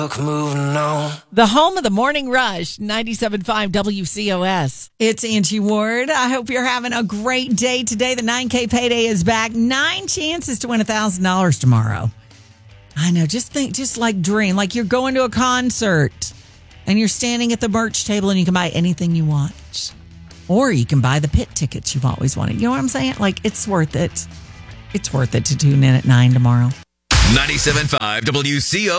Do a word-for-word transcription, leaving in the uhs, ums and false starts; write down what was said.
Moving on. The home of the Morning Rush, ninety-seven point five W C O S. It's Angie Ward. I hope you're having a great day today. The nine K payday is back. Nine chances to win one thousand dollars tomorrow. I know. Just think, just like dream, like you're going to a concert and you're standing at the merch table and you can buy anything you want. Or you can buy the pit tickets you've always wanted. You know what I'm saying? Like, it's worth it. It's worth it to tune in at nine tomorrow. ninety-seven point five W C O